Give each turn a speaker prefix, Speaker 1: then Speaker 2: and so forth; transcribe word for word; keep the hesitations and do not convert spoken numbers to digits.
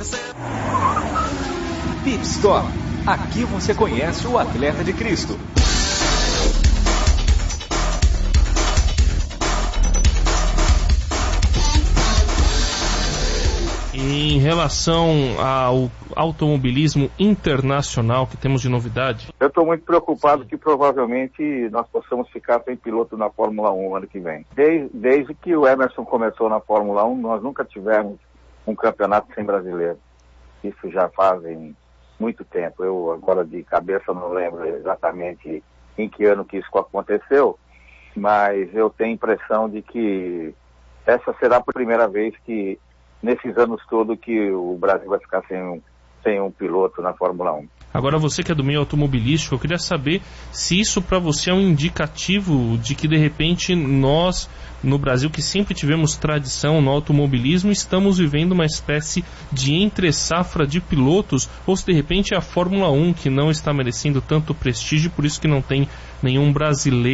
Speaker 1: Pit Stop. Aqui você conhece o atleta de Cristo.
Speaker 2: Em relação ao automobilismo internacional, que temos de novidade?
Speaker 3: Eu estou muito preocupado que provavelmente nós possamos ficar sem piloto na Fórmula um ano que vem. Desde, desde que o Emerson começou na Fórmula um, nós nunca tivemos um campeonato sem brasileiro. Isso já fazem muito tempo. Eu agora de cabeça não lembro exatamente em que ano que isso aconteceu, mas eu tenho a impressão de que essa será a primeira vez que nesses anos todos que o Brasil vai ficar sem um, sem um piloto na Fórmula um.
Speaker 2: Agora, você que é do meio automobilístico, eu queria saber se isso para você é um indicativo de que de repente nós, no Brasil, que sempre tivemos tradição no automobilismo, estamos vivendo uma espécie de entre-safra de pilotos, ou se de repente é a Fórmula um que não está merecendo tanto prestígio, por isso que não tem nenhum brasileiro